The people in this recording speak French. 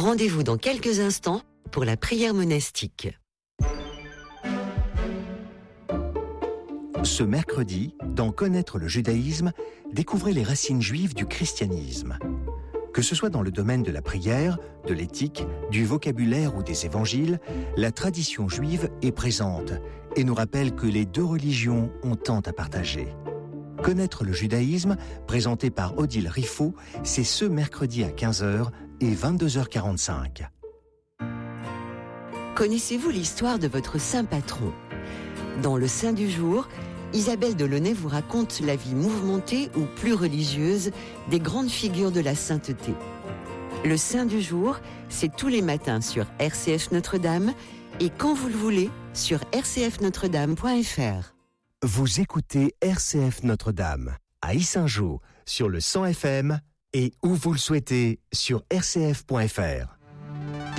Rendez-vous dans quelques instants pour la prière monastique. Ce mercredi, dans Connaître le judaïsme, découvrez les racines juives du christianisme. Que ce soit dans le domaine de la prière, de l'éthique, du vocabulaire ou des évangiles, la tradition juive est présente et nous rappelle que les deux religions ont tant à partager. Connaître le judaïsme, présenté par Odile Riffaut, c'est ce mercredi à 15h et 22h45. Connaissez-vous l'histoire de votre saint patron ? Dans le Saint du jour, Isabelle Delaunay vous raconte la vie mouvementée ou plus religieuse des grandes figures de la sainteté. Le Saint du jour, c'est tous les matins sur RCF Notre-Dame et quand vous le voulez sur rcfnotredame.fr. Vous écoutez RCF Notre-Dame à Yssingeaux sur le 100 FM et où vous le souhaitez sur rcf.fr.